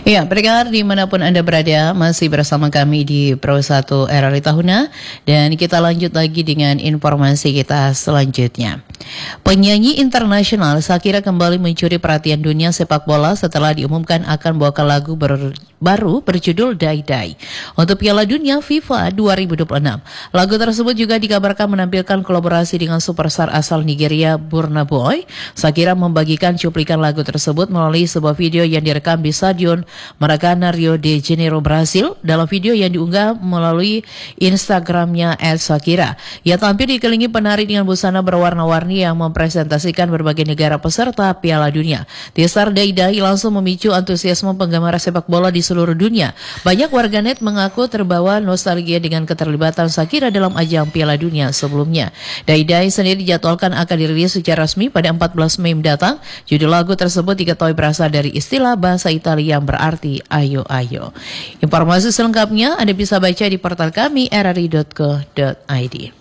Ya, pendengar dimanapun Anda berada, masih bersama kami di Pro 1 RRI Tahuna, dan kita lanjut lagi dengan informasi kita selanjutnya. Penyanyi internasional Shakira kembali mencuri perhatian dunia sepak bola setelah diumumkan akan membawakan lagu baru berjudul Die Die untuk Piala Dunia FIFA 2026. Lagu tersebut juga dikabarkan menampilkan kolaborasi dengan superstar asal Nigeria Burna Boy. Shakira membagikan cuplikan lagu tersebut melalui sebuah video yang direkam di Stadion Maracanã, Rio de Janeiro, Brasil. Dalam video yang diunggah melalui Instagramnya @Shakira, ia tampil dikelilingi penari dengan busana berwarna-warni yang mempresentasikan berbagai negara peserta Piala Dunia. Teaser Die Die langsung memicu antusiasme penggemar sepak bola di seluruh dunia. Banyak warganet mengaku terbawa nostalgia dengan keterlibatan Shakira dalam ajang Piala Dunia sebelumnya. Die Die sendiri dijadwalkan akan dirilis secara resmi pada 14 Mei mendatang. Judul lagu tersebut diketahui berasal dari istilah bahasa Italia yang berarti ayo ayo. Informasi selengkapnya Anda bisa baca di portal kami rri.co.id.